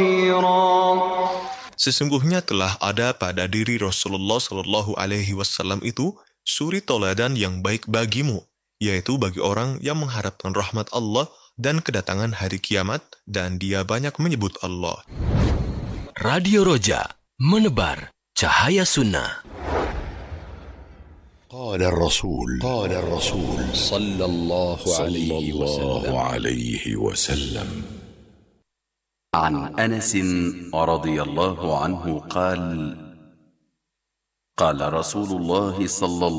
كثيرا. Sesungguhnya telah ada pada diri Rasulullah Shallallahu Alaihi Wasallam itu suri toladan yang baik bagimu, yaitu bagi orang yang mengharapkan rahmat Allah dan kedatangan hari kiamat, dan dia banyak menyebut Allah. Radio Roja, menebar cahaya sunnah. قال الرسول صلى الله عليه وسلم عن أنس رضي الله عنه قال قال رسول الله صلى الله